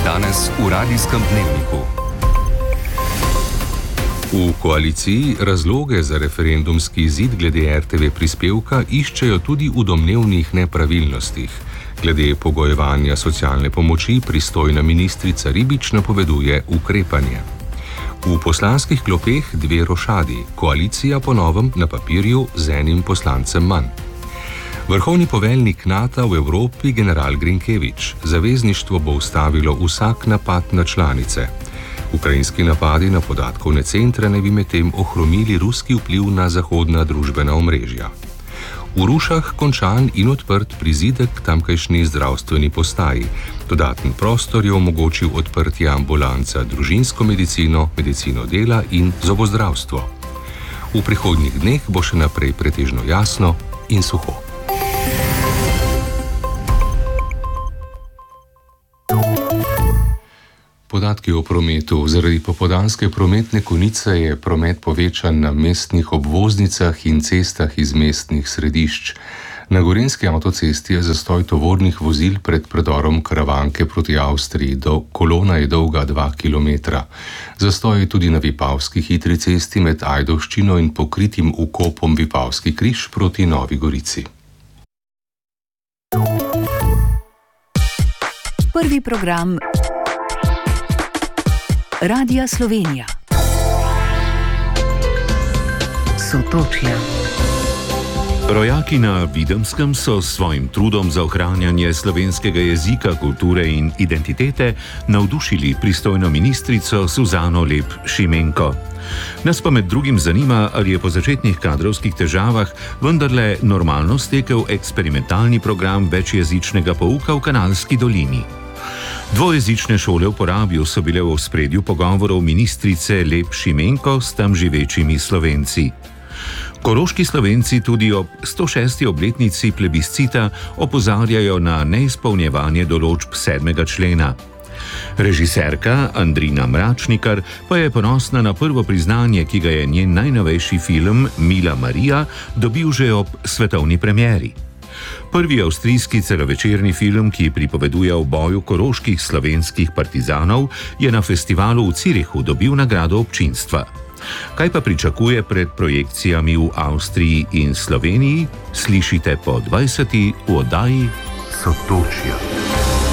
Danes v Radijskem dnevniku. V koaliciji razloge za referendumski izid glede RTV prispevka iščejo tudi v domnevnih nepravilnostih. Glede pogojevanja socialne pomoči pristojna ministrica Ribič napoveduje ukrepanje. V poslanskih klopeh dve rošadi, koalicija po novem na papirju z enim poslancem manj. Vrhovni poveljnik NATO v Evropi, general Grinkevič, zavezništvo bo ustavilo vsak napad na članice. Ukrajinski napadi na podatkovne centre naj bi medtem ohromili ruski vpliv na zahodna družbena omrežja. V Rušah končan in odprt prizidek tamkajšnji zdravstveni postaji. Dodaten prostor je omogočil odprtje ambulanca družinsko medicino, medicino dela in zobozdravstvo. V prihodnjih dneh bo še naprej pretežno jasno in suho. Podatki o prometu. Zaradi popoldanske prometne konice je promet povečan na mestnih obvoznicah in cestah iz mestnih središč. Na gorenjski avtocesti je zastoj tovornih vozil pred predorom Karavanke proti Avstriji. Kolona je dolga 2 kilometra. Zastoj je tudi na Vipavski hitri cesti med Ajdovščino in pokritim ukopom Vipavski križ proti Novi Gorici. Prvi program Radija Slovenija. Sotočja. Rojaki na Videmskem so s svojim trudom za ohranjanje slovenskega jezika, kulture in identitete navdušili pristojno ministrico Suzano Lep Šimenko. Nas pa med drugim zanima, ali je po začetnih kadrovskih težavah vendarle normalno stekel eksperimentalni program večjezičnega pouka v Kanalski dolini. Dvojezične šole v Porabju so bile v ospredju pogovorov ministrice Lep Šimenko s tam živečimi Slovenci. Koroški Slovenci tudi ob 106. obletnici plebiscita opozarjajo na neizpolnjevanje določb 7. člena. Režiserka Andrina Mračnikar pa je ponosna na prvo priznanje, ki ga je njen najnovejši film Mila Marija dobil že ob svetovni premieri. Prvi avstrijski celovečerni film, ki pripoveduje o boju koroških slovenskih partizanov, je na festivalu v Zürichu dobil nagrado občinstva. Kaj pa pričakuje pred projekcijami v Avstriji in Sloveniji, slišite po 20. v oddaji Sotočja.